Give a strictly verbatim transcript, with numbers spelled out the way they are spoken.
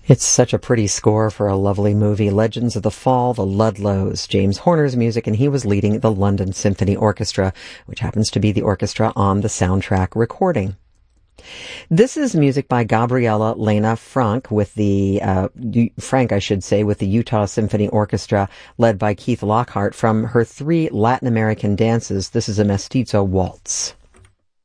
It's such a pretty score for a lovely movie. Legends of the Fall, the Ludlows, James Horner's music, and he was leading the London Symphony Orchestra, which happens to be the orchestra on the soundtrack recording. This is music by Gabriela Lena Frank with the, uh, Frank, I should say, with the Utah Symphony Orchestra, led by Keith Lockhart, from her three Latin American dances. This is a Mestizo waltz.